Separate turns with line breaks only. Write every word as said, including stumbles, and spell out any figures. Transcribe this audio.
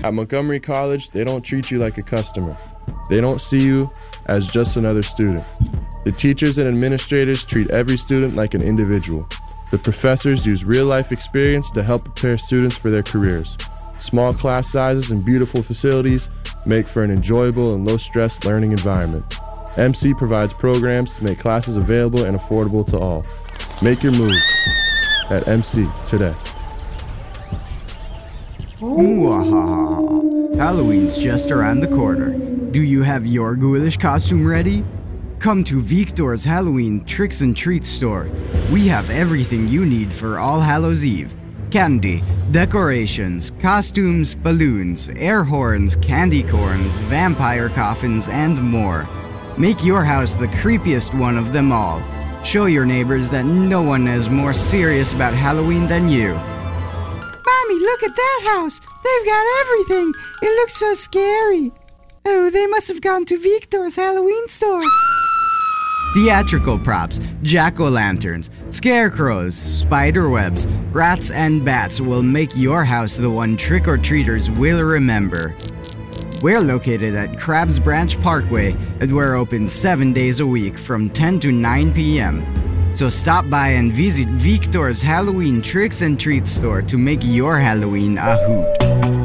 At Montgomery College, they don't treat you like a customer. They don't see you as just another student. The teachers and administrators treat every student like an individual. The professors use real-life experience to help prepare students for their careers. Small class sizes and beautiful facilities make for an enjoyable and low-stress learning environment. M C provides programs to make classes available and affordable to all. Make your move at M C today.
Mwahaha. Halloween's just around the corner. Do you have your ghoulish costume ready? Come to Victor's Halloween Tricks and Treats store. We have everything you need for All Hallows Eve. Candy, decorations, costumes, balloons, air horns, candy corns, vampire coffins, and more. Make your house the creepiest one of them all. Show your neighbors that no one is more serious about Halloween than you.
Mommy, look at that house! They've got everything! It looks so scary! Oh, they must have gone to Victor's Halloween store.
Theatrical props, jack-o'-lanterns, scarecrows, spider webs, rats, and bats will make your house the one trick-or-treaters will remember. We're located at Krabs Branch Parkway, and we're open seven days a week from ten to nine p.m. So stop by and visit Victor's Halloween Tricks and Treats store to make your Halloween a hoot.